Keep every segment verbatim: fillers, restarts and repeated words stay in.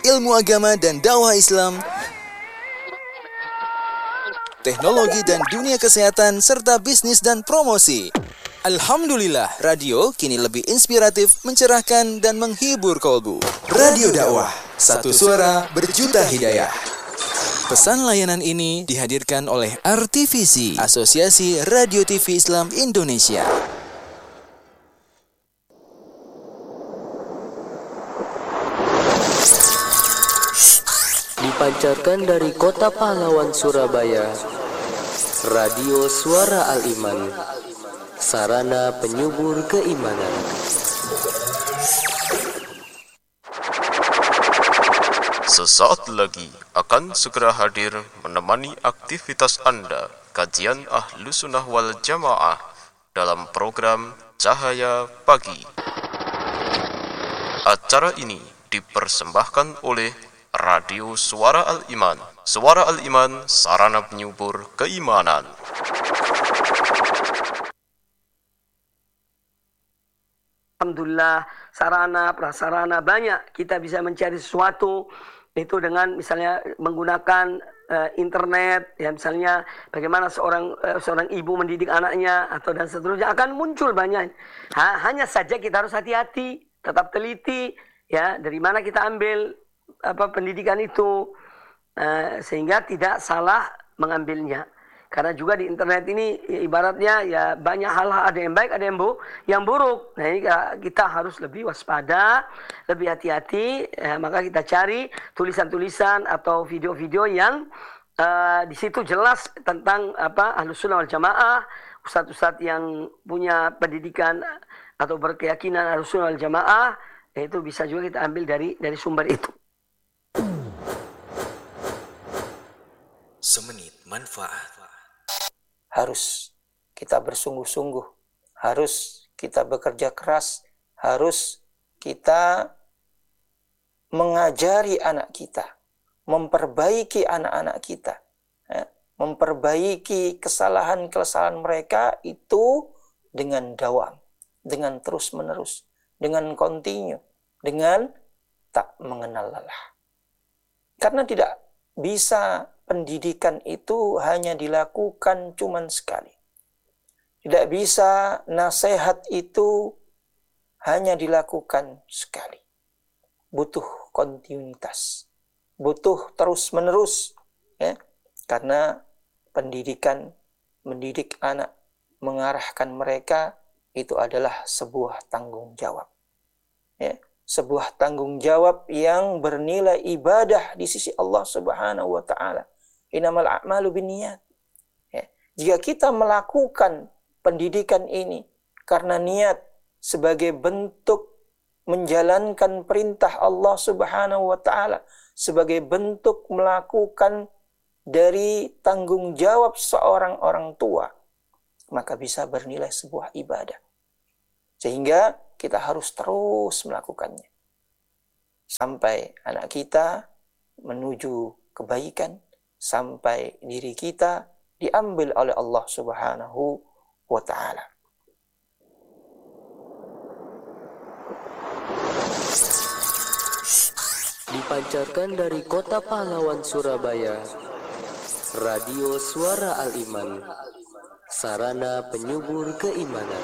ilmu agama dan dakwah Islam, teknologi dan dunia kesehatan, serta bisnis dan promosi. Alhamdulillah, radio kini lebih inspiratif, mencerahkan, dan menghibur kolbu. Radio Dakwah, satu suara berjuta hidayah. Pesan layanan ini dihadirkan oleh R T V C, Asosiasi Radio T V Islam Indonesia. Dipancarkan dari Kota Pahlawan, Surabaya, Radio Suara Al-Iman, sarana penyubur keimanan. Sesaat lagi akan segera hadir menemani aktivitas Anda, kajian Ahlus Sunnah wal Jamaah dalam program Cahaya Pagi. Acara ini dipersembahkan oleh Radio Suara Al-Iman. Suara Al-Iman, sarana penyubur keimanan. Alhamdulillah, sarana, prasarana banyak. Kita bisa mencari sesuatu itu dengan misalnya menggunakan uh, internet, ya misalnya bagaimana seorang uh, seorang ibu mendidik anaknya atau dan seterusnya akan muncul banyak. Ha, hanya saja kita harus hati-hati, tetap teliti, ya dari mana kita ambil apa pendidikan itu uh, sehingga tidak salah mengambilnya. Karena juga di internet ini ya, ibaratnya ya banyak hal-hal, ada yang baik, ada yang, bu, yang buruk. Nah ini kita harus lebih waspada, lebih hati-hati. Eh, maka kita cari tulisan-tulisan atau video-video yang uh, di situ jelas tentang apa Ahlus Sunnah wal Jamaah, ustadz-ustadz yang punya pendidikan atau berkeyakinan Ahlus Sunnah wal Jamaah, eh, itu bisa juga kita ambil dari dari sumber itu. Semenit manfaat. Harus kita bersungguh-sungguh, harus kita bekerja keras, harus kita mengajari anak kita, memperbaiki anak-anak kita, ya, memperbaiki kesalahan-kesalahan mereka itu dengan dawam, dengan terus-menerus, dengan kontinu, dengan tak mengenal lelah. Karena tidak bisa pendidikan itu hanya dilakukan cuman sekali. Tidak bisa nasihat itu hanya dilakukan sekali. Butuh kontinuitas. Butuh terus-menerus. Ya? Karena pendidikan, mendidik anak, mengarahkan mereka, itu adalah sebuah tanggung jawab. Ya? Sebuah tanggung jawab yang bernilai ibadah di sisi Allah Subhanahu wa Ta'ala. Innamal a'malu binniyat. Ya. Jika kita melakukan pendidikan ini karena niat sebagai bentuk menjalankan perintah Allah Subhanahu wa Ta'ala, sebagai bentuk melakukan dari tanggung jawab seorang orang tua, maka bisa bernilai sebuah ibadah. Sehingga kita harus terus melakukannya. Sampai anak kita menuju kebaikan, sampai diri kita diambil oleh Allah Subhanahu wa Ta'ala. Dipancarkan dari Kota Pahlawan, Surabaya, Radio Suara Al-Iman, sarana penyubur keimanan.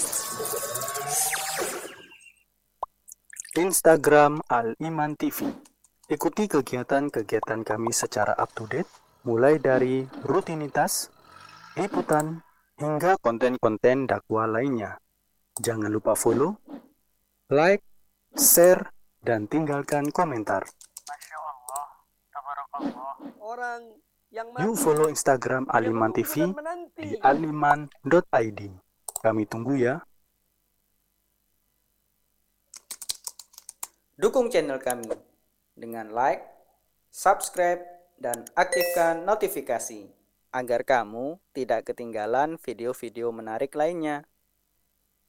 Instagram Al-Iman T V. Ikuti kegiatan-kegiatan kami secara up-to-date, mulai dari rutinitas, liputan, hingga konten-konten dakwah lainnya. Jangan lupa follow, like, share, dan tinggalkan komentar. Masya Allah, tabarakallah. Orang yang Yuk follow Instagram Al-Iman T V di aliman dot i d. Kami tunggu ya. Dukung channel kami dengan like, subscribe, dan aktifkan notifikasi agar kamu tidak ketinggalan video-video menarik lainnya.